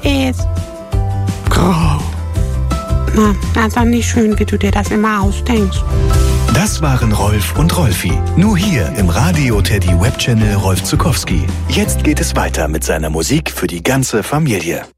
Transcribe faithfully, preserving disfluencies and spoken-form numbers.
ist. Grau. Na, also nicht schön, wie du dir das immer ausdenkst. Das waren Rolf und Rolfi. Nur hier im Radio Teddy Webchannel Rolf Zuckowski. Jetzt geht es weiter mit seiner Musik für die ganze Familie.